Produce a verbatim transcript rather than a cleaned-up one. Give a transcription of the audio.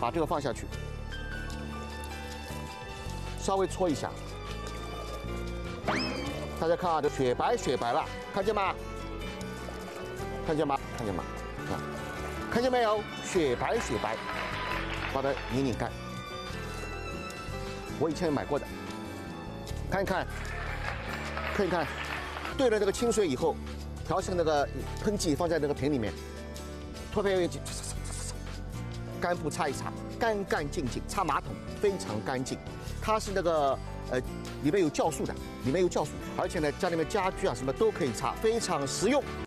把这个放下去，稍微搓一下。大家看啊，这雪白雪白了，看见吗？看见吗？看见吗？啊，看见没有？雪白雪白，把它拧拧干。我以前买过的，看一看，看一看，兑了这个清水以后，调成那个喷剂放在那个瓶里面，脱片用剂，干布擦一擦，干干净净，擦马桶非常干净。它是那个呃里面有酵素的，里面有酵素，而且呢家里面家具啊什么都可以擦，非常实用。